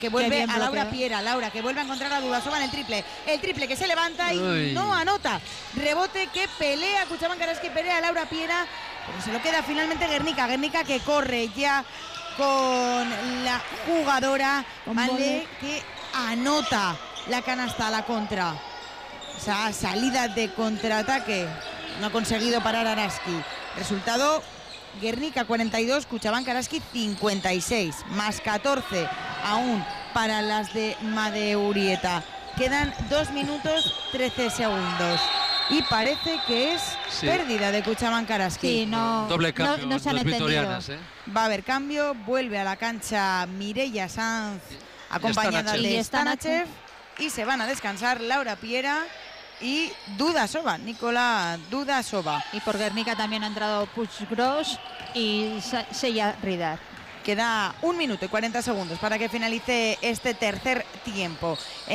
que vuelve a Laura Piera. Laura que vuelve a encontrar a Dudasova en el triple que se levanta y no anota. Rebote que pelea Kuchaban Karaski, pelea a Laura Piera, pero se lo queda finalmente Guernica que corre ya con la jugadora Vale, que anota la canasta a la contra. O sea, salida de contraataque no ha conseguido parar Araski. Resultado: Guernica 42, Kuchaban Karaski 56, más 14 aún para las de Madeurieta. Quedan 2 minutos 13 segundos y parece que es pérdida de Kuchaban Karaski. Sí, no, doble cambio, no se han entendido. Va a haber cambio, vuelve a la cancha Mireia Sanz acompañada de Stanachev y se van a descansar Laura Piera y Dudasova, Nicola Dudasova. Y por Guernica también ha entrado Puiggròs y Sella Ridar. Queda 1 minuto y 40 segundos para que finalice este tercer tiempo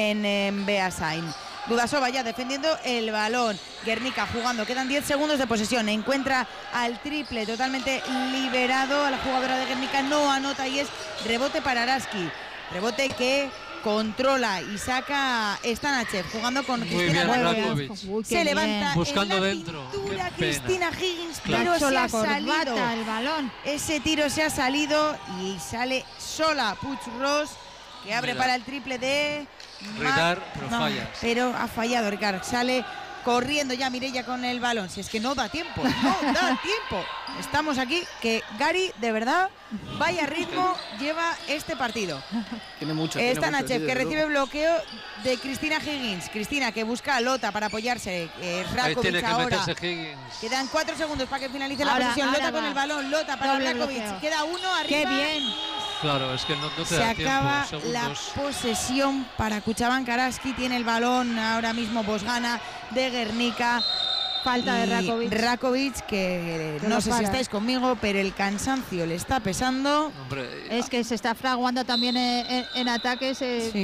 en Beasain. Dudasova ya defendiendo el balón, Guernica jugando, quedan 10 segundos de posesión, encuentra al triple totalmente liberado a la jugadora de Guernica, no anota y es rebote para Araski, rebote que controla y saca Stanachev jugando con Cristina Rakovic. Se levanta buscando en la dentro. pintura Cristina Higgins, Claro. pero se ha Corbata, salido el balón. ese tiro, se ha salido y sale sola Puiggròs, que abre para el triple de Ridar, pero fallas. Pero ha fallado Ricard, sale corriendo ya Mireia con el balón. Si es que no da tiempo, no da tiempo. Estamos aquí, que Gary, de verdad, vaya ritmo lleva este partido. Tiene mucho. Stanachev que recibe bloqueo de Cristina Higgins. Cristina que busca a Lota para apoyarse. Rakovic ahora. Quedan 4 segundos para que finalice la posesión. Lota con el balón, Lota para Rakovic. Queda 1 arriba. ¡Qué bien! Claro, es que no te se da acaba tiempo, la posesión para Kuchaban Karaski. Tiene el balón ahora mismo Bosgana de Guernica. Falta de Rakovic. Rakovic, que no sé si estáis conmigo, pero el cansancio le está pesando. Hombre, es que se está fraguando también en ataques.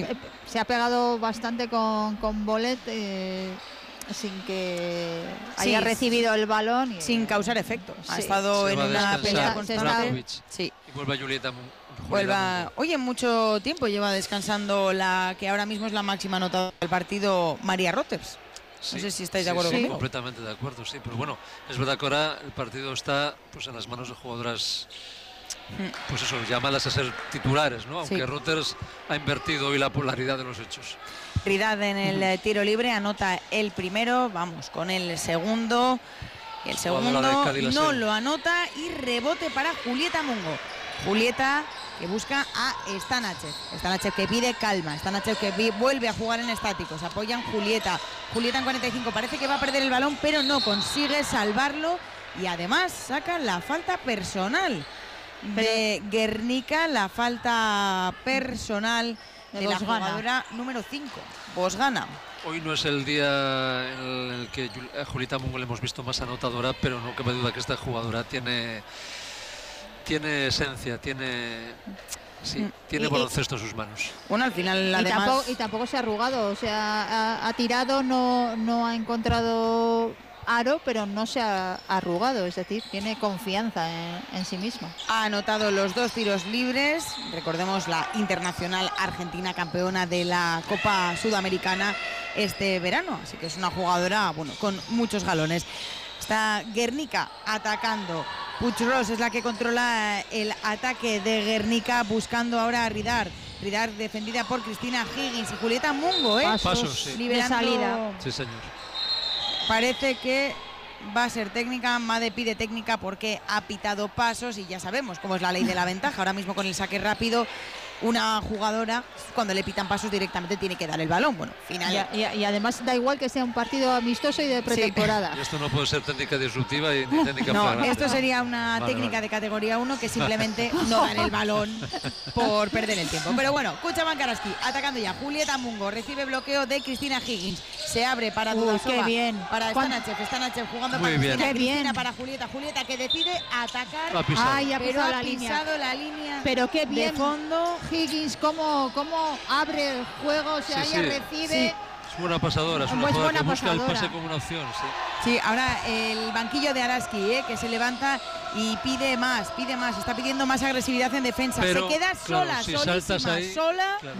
Se ha pegado bastante con Bolet sin que haya recibido el balón. Sin causar efecto. Ha estado en una pelea constante. Y vuelve a Julieta. Oye, mucho tiempo lleva descansando la que ahora mismo es la máxima anotadora del partido, María Roteps. No sé si estáis de acuerdo conmigo. Completamente de acuerdo, sí. Pero bueno, es verdad que ahora el partido está pues en las manos de jugadoras, pues eso, llamadas a ser titulares, ¿no? Aunque Roteps ha invertido hoy la polaridad de los hechos. Ridad en el tiro libre, anota el primero, vamos con el segundo. El segundo no lo anota y rebote para Julieta Mungo. Julieta que busca a Stanachev. Stanachev que pide calma. Stanachev que vuelve a jugar en estáticos. Apoyan Julieta. Julieta en 45. Parece que va a perder el balón, pero no consigue salvarlo. Y además saca la falta personal de Guernica. La falta personal de la jugadora número 5, Bosgana. Hoy no es el día en el que a Julieta Mungo le hemos visto más anotadora, pero no cabe duda que esta jugadora tiene esencia, tiene baloncesto en sus manos. Bueno, al final además... Y tampoco se ha arrugado, o sea, ha tirado, no ha encontrado aro, pero no se ha arrugado, es decir, tiene confianza en sí misma. Ha anotado los 2 tiros libres, recordemos la internacional argentina campeona de la Copa Sudamericana este verano, así que es una jugadora, bueno, con muchos galones. Está Guernica atacando. Puiggròs es la que controla el ataque de Guernica, buscando ahora a Ridar. Ridar defendida por Cristina Higgins y Julieta Mungo, Pasos, liberando. De salida. Sí, señor. Parece que va a ser técnica. Made pide técnica porque ha pitado pasos y ya sabemos cómo es la ley de la ventaja. Ahora mismo con el saque rápido, una jugadora cuando le pitan pasos directamente tiene que dar el balón. Bueno, final. Y además da igual que sea un partido amistoso y de pretemporada. Y esto no puede ser técnica disruptiva ni técnica flagrante. Esto sería una técnica de categoría 1 que simplemente no dan el balón por perder el tiempo. Pero bueno, Kuchaban Karaski atacando ya. Julieta Mungo recibe bloqueo de Cristina Higgins. Se abre para Dudasova, para Stanachev. Stanachev jugando para Cristina. Cristina para Julieta. Julieta que decide atacar. Ha pisado la línea. Pero qué bien. De fondo. Higgins, cómo abre el juego, ella recibe. Es buena pasadora, es una jugadora que busca el pase como una opción. Sí, ahora el banquillo de Araski, que se levanta y pide más, está pidiendo más agresividad en defensa. Pero, se queda sola, si solísima, saltas ahí, sola. Claro.